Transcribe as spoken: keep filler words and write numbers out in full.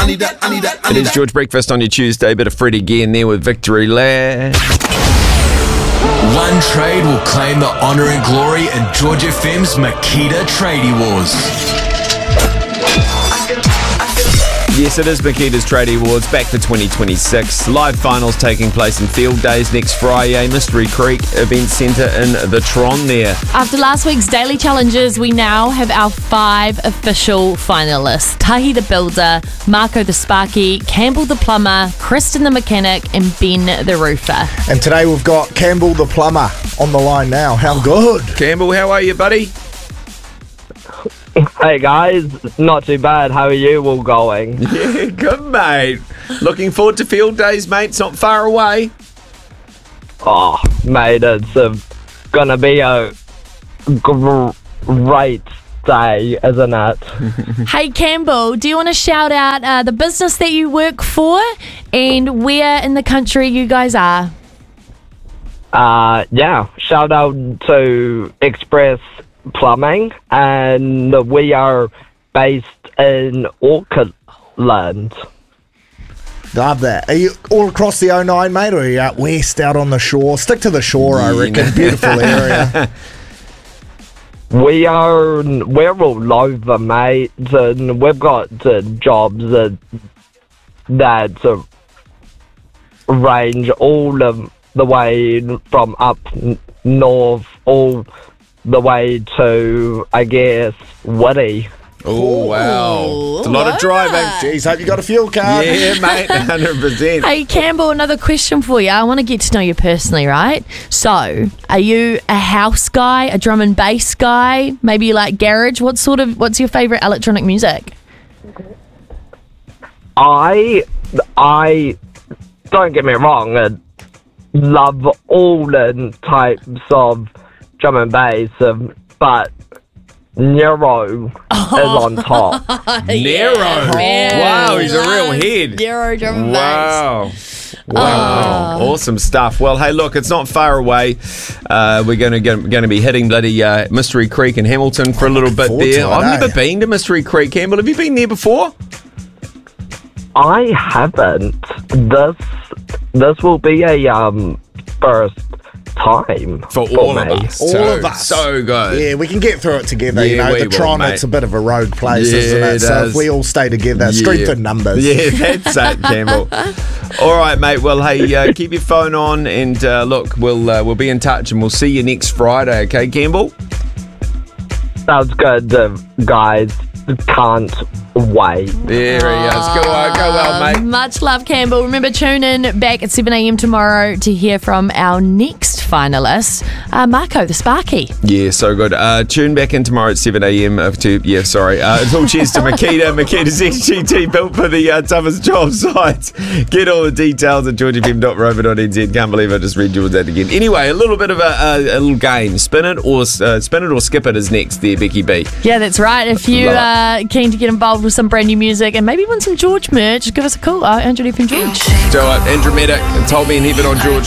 I need that, I need that, I It need is that. George Breakfast on your Tuesday. Bit of Fred again there with Victory Lap. One trade will claim the honour and glory in George F M's Makita Tradie Wars. Yes, it is Makita's Tradie Awards back for twenty twenty-six. Live finals taking place in field days next Friday. Mystery Creek Event Centre in the Tron there. After last week's daily challenges, we now have our five official finalists. Tahi the Builder, Marco the Sparky, Campbell the Plumber, Kristen the Mechanic, and Ben the Roofer. And today we've got Campbell the Plumber on the line now. How good? Campbell, how are you, buddy? Hey guys, not too bad. How are you all going? Yeah, good, mate. Looking forward to field days, mate. It's not far away. Oh, mate, it's uh, gonna be a gr- great day, isn't it? Hey Campbell, do you want to shout out uh, the business that you work for and where in the country you guys are? Uh, yeah, shout out to Express Plumbing, and we are based in Auckland. Love that. Are you all across the oh nine, mate, or are you out west, out on the shore? Stick to the shore, I reckon. Beautiful area. We are, we're all over, mate, and we've got uh, jobs that, that uh, range all of the way from up n- north, all the way to, I guess, Woody. Oh, wow. It's a lot of driving. Jeez, hope you got a fuel card. Yeah, mate, one hundred percent. Hey Campbell, another question for you. I want to get to know you personally, right? So, are you a house guy, a drum and bass guy? Maybe you like garage? What sort of? What's your favourite electronic music? I, I, don't get me wrong, I love all the types of drum and bass, um, but Nero is on top. Nero. Wow, he's a real head. Nero drum and Wow. Wow. Awesome stuff. Well, hey, look, it's not far away. Uh, we're going to going to be hitting bloody uh, Mystery Creek in Hamilton for a little bit forward there. to it, I've eh? never been to Mystery Creek, Campbell. Have you been there before? I haven't. This, this will be a um first time For for all me. of us. All so, of us. So good. Yeah, we can get through it together. you Yeah, know, we the will, Tron, mate. it's a bit of a rogue place, Yeah, isn't it? it So does. if we all stay together, Yeah. strength in numbers. Yeah, that's it, Campbell. All right, mate. Well, hey, uh, keep your phone on, and uh, look, we'll uh, we'll be in touch, and we'll see you next Friday. Okay, Campbell? Sounds good, uh, guys. Can't wait. There he is. Go, uh, go well, mate. Much love, Campbell. Remember, tune in back at seven a.m. tomorrow to hear from our next finalist, uh, Marco the Sparky. Yeah, so good. Uh, tune back in tomorrow at seven a.m. Uh, to, yeah, sorry. Uh, it's all cheers to Makita. Makita's X G T, built for the uh, toughest job sites. Get all the details at george f m dot rover dot n z. Can't believe I just read yours that again. Anyway, a little bit of a, a, a little game. Spin it or uh, spin it or skip it is next there, Becky B. Yeah, that's right. If you Love it. are keen to get involved with some brand new music and maybe win some George merch, give us a call. Oh, Andrew F M George. So, uh, Andrew Medic told me in heaven on George.